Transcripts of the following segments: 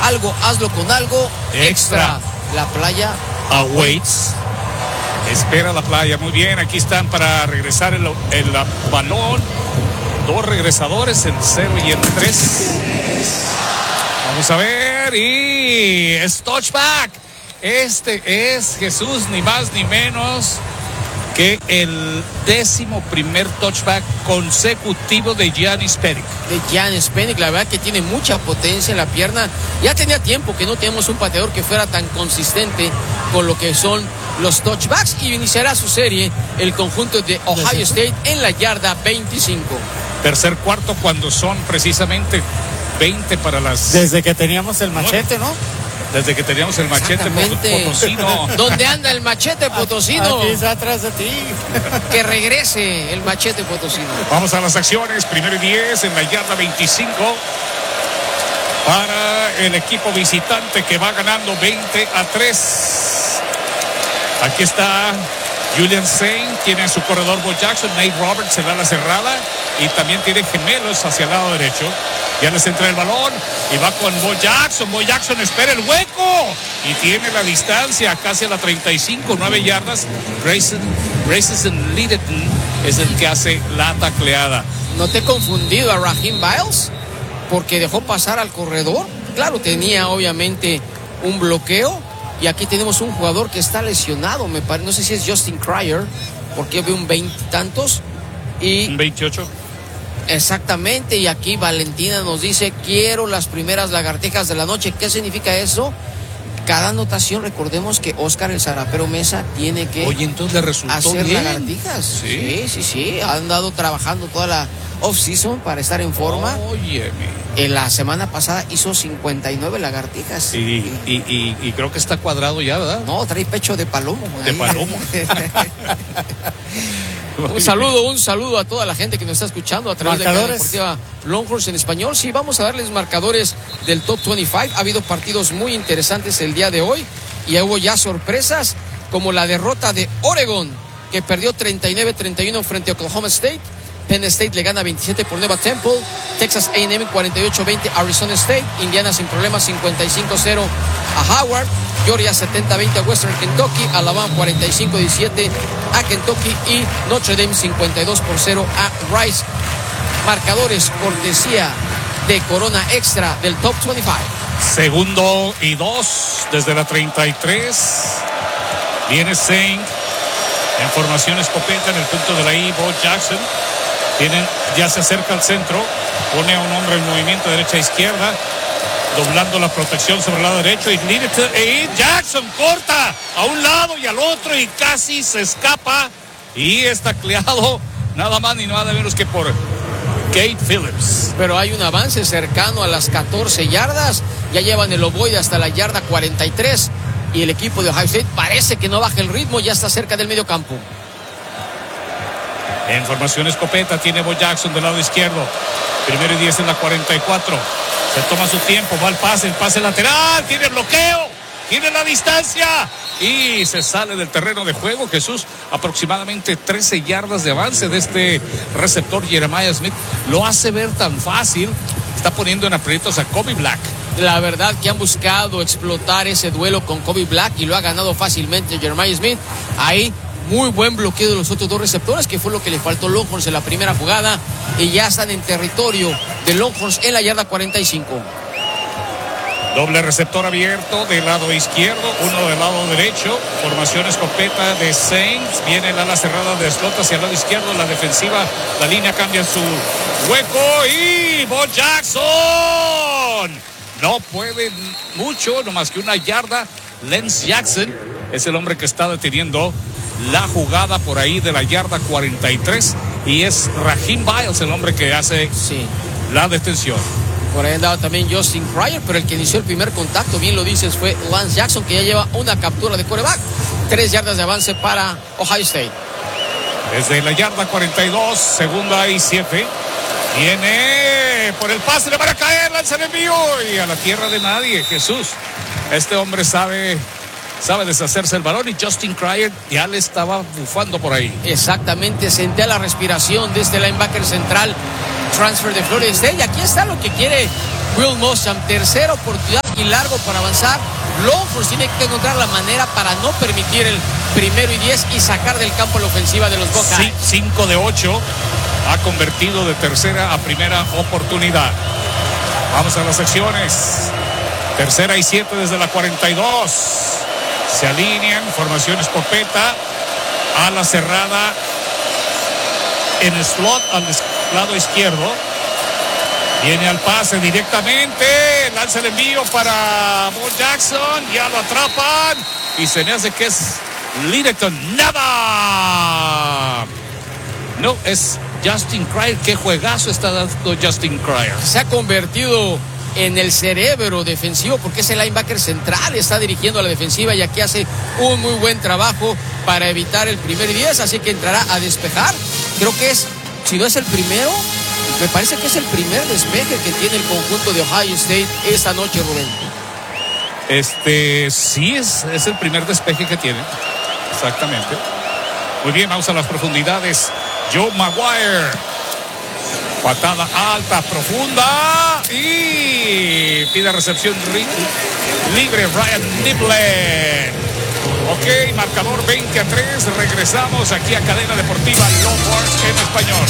Algo, hazlo con algo extra. La playa awaits. Espera la playa. Muy bien, aquí están para regresar el balón. Dos regresadores, el 0 y el 3. Vamos a ver. Y es touchback. Este es, Jesús, ni más ni menos que el 11º touchback consecutivo de Giannis Penick. La verdad que tiene mucha potencia en la pierna. Ya tenía tiempo que no tenemos un pateador que fuera tan consistente con lo que son los touchbacks, y iniciará su serie el conjunto de Ohio State en la yarda 25. Tercer cuarto, cuando son precisamente 20 para las... Desde que teníamos el machete, ¿no? Desde que teníamos el machete potosino. ¿Dónde anda el machete potosino? Aquí está atrás de ti. Que regrese el machete potosino. Vamos a las acciones. 1º y 10 en la yarda 25 para el equipo visitante, que va ganando 20-3. Aquí está Julian Saint, tiene a su corredor Bo Jackson, Nate Roberts se da la cerrada, y también tiene gemelos hacia el lado derecho. Ya les entra el balón y va con Bo Jackson. Bo Jackson espera el hueco y tiene la distancia casi a la 35, 9 yardas. Grayson Littleton es el que hace la tacleada. ¿No te he confundido a Raheem Biles? Porque dejó pasar al corredor. Claro, tenía obviamente un bloqueo. Y aquí tenemos un jugador que está lesionado, me parece. No sé si es Justin Cryer, porque yo veo un 20 y tantos. Un 28. Exactamente, y aquí Valentina nos dice: quiero las primeras lagartijas de la noche. ¿Qué significa eso? Cada anotación, recordemos que Oscar el Zarapero Mesa tiene que entonces le resultó hacer bien. lagartijas. Sí. Han andado trabajando toda la off-season para estar en forma. En la semana pasada hizo 59 lagartijas. Y creo que está cuadrado ya, ¿verdad? No, trae pecho de palomo. De palomo. Un saludo a toda la gente que nos está escuchando a través de la Deportiva Longhorns en español. Sí, vamos a darles marcadores del Top 25. Ha habido partidos muy interesantes el día de hoy y hubo ya sorpresas, como la derrota de Oregon, que perdió 39-31 frente a Oklahoma State. Penn State le gana 27-9 a Temple. Texas A&M 48-20 a Arizona State. Indiana sin problemas 55-0 a Howard. Georgia 70-20 a Western Kentucky. Alabama 45-17 a Kentucky. Y Notre Dame 52-0 a Rice. Marcadores cortesía de Corona Extra del Top 25. 2nd y 2 desde la 33. Viene Saint en formación escopeta en el punto de la I. Bo Jackson ya se acerca al centro, pone a un hombre en movimiento derecha a izquierda, doblando la protección sobre el lado derecho, y Jackson corta a un lado y al otro y casi se escapa, y es tacleado nada más ni nada menos que por Kate Phillips. Pero hay un avance cercano a las 14 yardas, ya llevan el ovoide hasta la yarda 43, y el equipo de Ohio State parece que no baja el ritmo, ya está cerca del medio campo. En formación escopeta tiene Bo Jackson del lado izquierdo. 1º y 10 en la 44. Se toma su tiempo, va el pase lateral, tiene bloqueo, tiene la distancia y se sale del terreno de juego. Jesús, aproximadamente 13 yardas de avance de este receptor Jeremiah Smith. Lo hace ver tan fácil. Está poniendo en aprietos a Kobe Black. La verdad que han buscado explotar ese duelo con Kobe Black y lo ha ganado fácilmente Jeremiah Smith. Ahí muy buen bloqueo de los otros dos receptores, que fue lo que le faltó a Longhorns en la primera jugada, y ya están en territorio de Longhorns en la yarda 45. Doble receptor abierto del lado izquierdo, uno del lado derecho. Formación escopeta de Saints. Viene el ala cerrada de slot hacia el lado izquierdo. La defensiva, la línea cambia su hueco y Bo Jackson no puede mucho, no más que una yarda. Lance Jackson es el hombre que está deteniendo la jugada por ahí de la yarda 43, y es Raheem Biles el hombre que hace la detención. Por ahí andaba también Justin Cryer, pero el que inició el primer contacto, bien lo dices, fue Lance Jackson, que ya lleva una captura de quarterback. 3 yardas de avance para Ohio State. Desde la yarda 42, 2nd y 7. Viene por el pase, le van a caer, lanza el envío y a la tierra de nadie. Jesús, este hombre sabe deshacerse el balón, y Justin Cryer ya le estaba bufando por ahí. Exactamente, senté la respiración de este linebacker central, transfer de Florida State. Y aquí está lo que quiere Will Muschamp. Tercera oportunidad y largo para avanzar. Longhorns tiene que encontrar la manera para no permitir el 1st y 10 y sacar del campo la ofensiva de los Buckeyes. Sí, 5 de 8 ha convertido de tercera a primera oportunidad. Vamos a las secciones. 3rd y 7 desde la 42. Se alinean, formación escopeta, ala cerrada en slot al lado izquierdo. Viene al pase directamente, lanza el envío para Bo Jackson, ya lo atrapan y se me hace que es Littleton. ¡Nada! No, es Justin Cryer. Qué juegazo está dando Justin Cryer. Se ha convertido en el cerebro defensivo porque es el linebacker central, está dirigiendo a la defensiva y aquí hace un muy buen trabajo para evitar el 1st y 10, así que entrará a despejar. Creo que es, si no es el primero, me parece que es el primer despeje que tiene el conjunto de Ohio State esta noche, Rubén. Sí, es el primer despeje que tiene. Exactamente. Muy bien, vamos a las profundidades. Joe Maguire. Patada alta, profunda. Y pide recepción libre Ryan Niblett. Ok, marcador 20-3. Regresamos aquí a Cadena Deportiva Longhorns en español.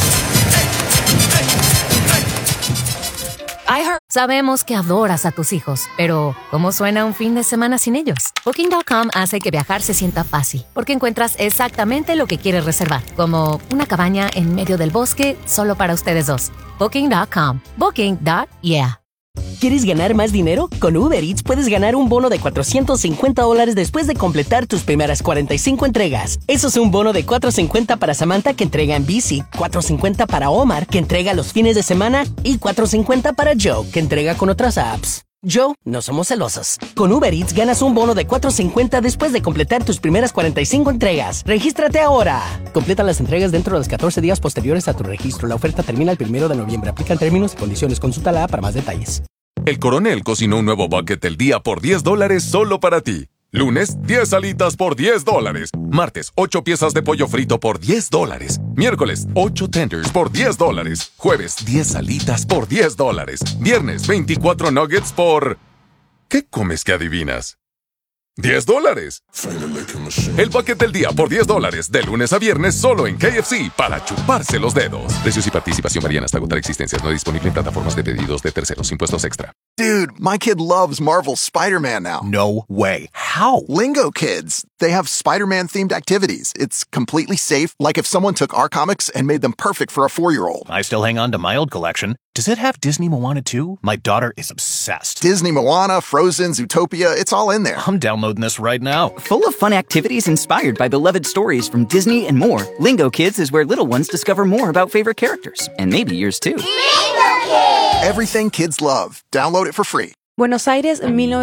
Sabemos que adoras a tus hijos, pero ¿cómo suena un fin de semana sin ellos? Booking.com hace que viajar se sienta fácil, porque encuentras exactamente lo que quieres reservar, como una cabaña en medio del bosque solo para ustedes dos. Booking.com. Booking.yeah. ¿Quieres ganar más dinero? Con Uber Eats puedes ganar un bono de $450 después de completar tus primeras 45 entregas. Eso es un bono de $450 para Samantha, que entrega en bici, $450 para Omar, que entrega los fines de semana, y $450 para Joe, que entrega con otras apps. Joe, no somos celosos. Con Uber Eats ganas un bono de $450 después de completar tus primeras 45 entregas. ¡Regístrate ahora! Completa las entregas dentro de los 14 días posteriores a tu registro. La oferta termina el 1 de noviembre. Aplican términos y condiciones. Consulta la app para más detalles. El Coronel cocinó un nuevo bucket del día por $10 solo para ti. Lunes, 10 alitas por $10. Martes, 8 piezas de pollo frito por $10. Miércoles, 8 tenders por $10. Jueves, 10 alitas por $10. Viernes, 24 nuggets por... ¿Qué comes que adivinas? $10. El bucket del día por $10, de lunes a viernes solo en KFC, para chuparse los dedos. Precios y participación varían hasta agotar existencias. No disponible en plataformas de pedidos de terceros. Impuestos extra. Dude, my kid loves Marvel's Spider-Man now. No way. How? Lingo Kids. They have Spider-Man themed activities. It's completely safe, like if someone took our comics and made them perfect for a 4-year-old. I still hang on to my old collection. Does it have Disney Moana too? My daughter is obsessed. Disney Moana, Frozen, Zootopia, it's all in there. I'm downloading this right now. Full of fun activities inspired by beloved stories from Disney and more, Lingo Kids is where little ones discover more about favorite characters. And maybe yours too. Lingo Kids! Everything kids love. Download it for free. Buenos Aires,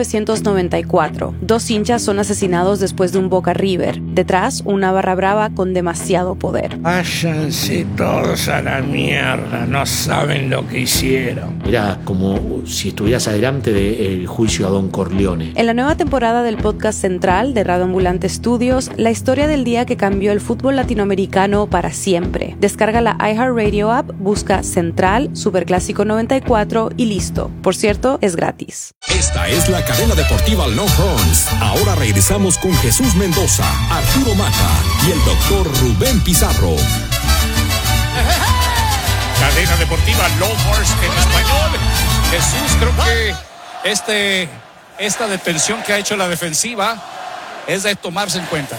1994. 2 hinchas son asesinados después de un Boca River. Detrás, una barra brava con demasiado poder. Váyanse todos a la mierda, no saben lo que hicieron. Era como si estuvieras adelante del juicio a Don Corleone. En la nueva temporada del podcast central de Radio Ambulante Studios, la historia del día que cambió el fútbol latinoamericano para siempre. Descarga la iHeartRadio app, busca Central, Superclásico 94 y listo. Por cierto, es gratis. Esta es la cadena deportiva Longhorns. Ahora regresamos con Jesús Mendoza, Arturo Mata y el doctor Rubén Pizarro. Cadena deportiva Longhorns en español. Jesús, creo que esta detención que ha hecho la defensiva es de tomarse en cuenta.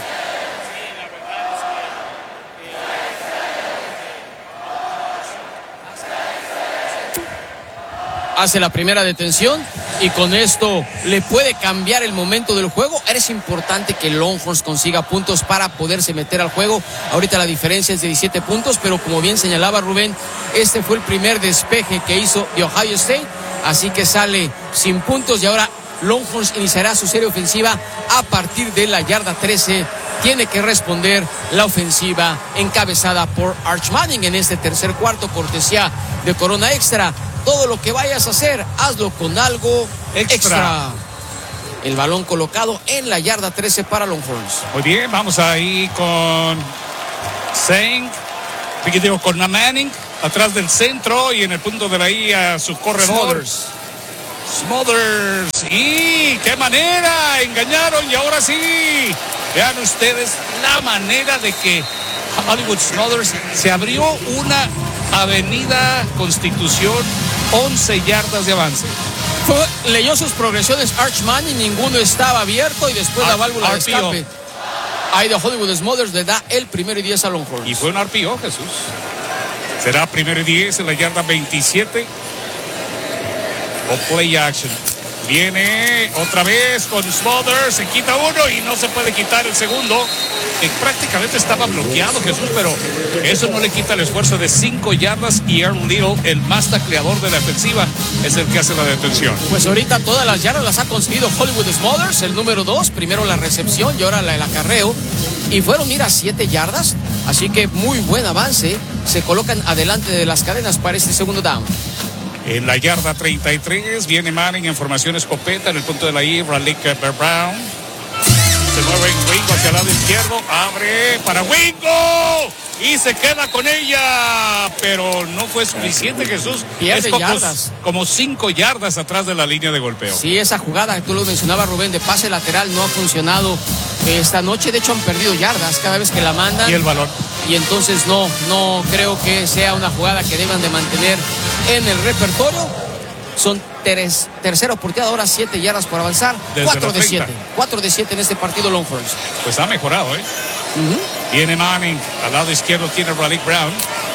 Hace la primera detención y con esto le puede cambiar el momento del juego. Es importante que Longhorns consiga puntos para poderse meter al juego. Ahorita la diferencia es de 17 puntos, pero como bien señalaba Rubén, este fue el primer despeje que hizo de Ohio State, así que sale sin puntos y ahora Longhorns iniciará su serie ofensiva a partir de la yarda 13. Tiene que responder la ofensiva encabezada por Arch Manning en este tercer cuarto, cortesía de Corona Extra. Todo lo que vayas a hacer, hazlo con algo extra. El balón colocado en la yarda 13 para Longhorns. Muy bien, vamos ahí con Saint, con Manning, atrás del centro y en el punto de la I a su corredor. Smothers. Y qué manera, engañaron y ahora sí. Vean ustedes la manera de que Hollywood Smothers se abrió una avenida Constitución, 11 yardas de avance. Leyó sus progresiones Archman y ninguno estaba abierto y después la válvula de escape. Ahí de Hollywood Smothers le da el 1º y 10 a Longhorns. Y fue un RPO, Jesús. Será 1º y 10 en la yarda 27. O play action. Viene otra vez con Smothers, se quita uno y no se puede quitar el segundo, que prácticamente estaba bloqueado, Jesús, pero eso no le quita el esfuerzo de 5 yardas y Earl Little, el más tacleador de la defensiva, es el que hace la detención. Pues ahorita todas las yardas las ha conseguido Hollywood Smothers, el número 2, primero la recepción y ahora el acarreo, y fueron, 7 yardas, así que muy buen avance, se colocan adelante de las cadenas para este segundo down. En la yarda 33 viene Manning en formación escopeta en el punto de la I. Raleigh Brown se mueve en Wingo hacia el lado izquierdo, abre para Wingo y se queda con ella, pero no fue suficiente, Jesús. Pierde yardas. Como 5 yardas atrás de la línea de golpeo. Sí, esa jugada que tú lo mencionabas, Rubén, de pase lateral no ha funcionado esta noche. De hecho han perdido yardas cada vez que la mandan. Y el balón. Y entonces no creo que sea una jugada que deban de mantener en el repertorio. Son tercera oportunidad, ahora 7 yardas por avanzar. 4 de 7. 4 de 7 en este partido Longhorns. Pues ha mejorado, Viene Manning, al lado izquierdo tiene Raleigh Brown.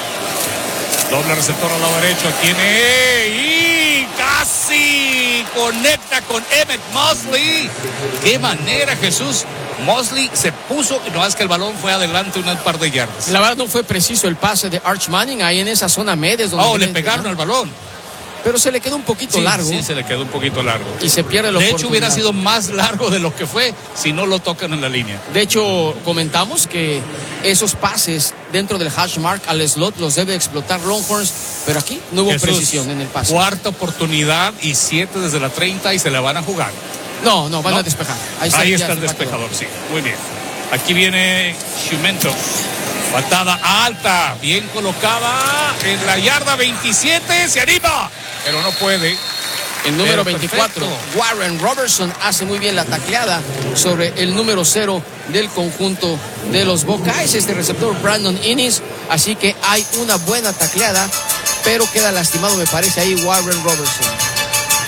Doble receptor al lado derecho, tiene y casi conecta con Emmett Mosley. Qué manera, Jesús. Mosley se puso, no es que el balón fue adelante un par de yardas. La verdad no fue preciso el pase de Arch Manning ahí en esa zona media. Le pegaron al balón. Pero se le quedó un poquito largo. Sí, se le quedó un poquito largo. Y se pierde la oportunidad. De hecho, hubiera sido más largo de lo que fue si no lo tocan en la línea. De hecho, comentamos que esos pases dentro del hash mark al slot los debe explotar Longhorns, pero aquí no hubo precisión en el pase. Cuarta oportunidad y 7 desde la 30 y se la van a jugar. No, van a despejar. Ahí está el despejador, sí. Muy bien. Aquí viene Shumento. Patada alta, bien colocada en la yarda 27, se anima, pero no puede. El número 24, Warren Robertson, hace muy bien la tacleada sobre el número 0 del conjunto de los Buckeyes, este receptor Brandon Innis, así que hay una buena tacleada, pero queda lastimado, me parece, ahí Warren Robertson.